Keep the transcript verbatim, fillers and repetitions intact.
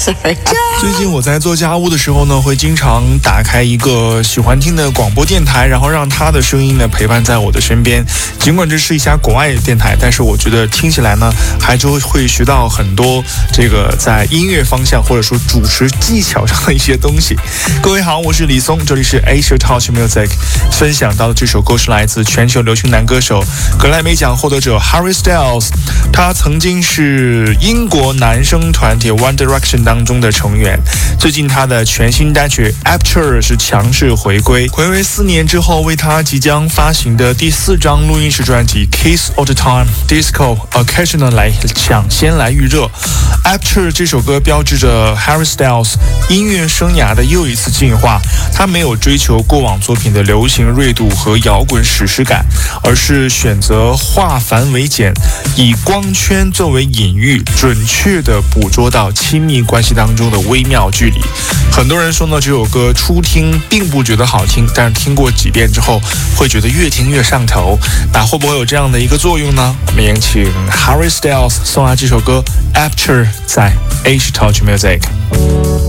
Sorry。 最近我在做家务的时候呢，会经常打开一个喜欢听的广播电台，然后让他的声音呢陪伴在我的身边。尽管这是一家国外的电台，但是我觉得听起来呢，还就会学到很多这个在音乐方向或者说主持技巧上的一些东西。各位好，我是李松，这里是 Asia Touch Music。分享到的这首歌是来自全球流行男歌手格莱美奖获得者 Harry Styles， 他曾经是英国男生团体 One Direction 当中的成员。最近他的全新单曲 Aperture 是强势回归，回归四年之后，为他即将发行的第四张录音室专辑 Kiss All the Time Disco Occasional 来抢先来预热。 Aperture 这首歌标志着 Harry Styles 音乐生涯的又一次进化，他没有追求过往作品的流行锐度和摇滚史诗感，而是选择化繁为简，以光圈作为隐喻，准确地捕捉到亲密关系当中的微妙距离。很多人说呢，这首歌初听并不觉得好听，但是听过几遍之后会觉得越听越上头。那会不会有这样的一个作用呢？我们也请 Harry Styles 送来这首歌 Aperture 在 Asia Touch Music。